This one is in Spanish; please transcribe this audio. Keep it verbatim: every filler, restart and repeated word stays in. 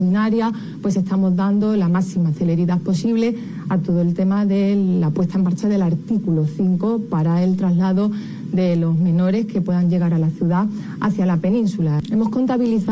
Pues estamos dando la máxima celeridad posible a todo el tema de la puesta en marcha del artículo cinco para el traslado de los menores que puedan llegar a la ciudad hacia la península. Hemos contabilizado